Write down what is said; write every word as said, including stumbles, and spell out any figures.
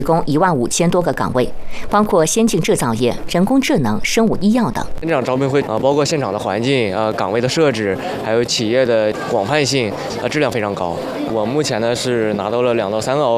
供一万五千多个岗位，包括先进制造业、人工智能、生物医药等。 这场招聘会啊，包括现场的环境啊、岗位的设置，还有企业的广泛性啊，质量非常高。我目前呢是拿到了两到三个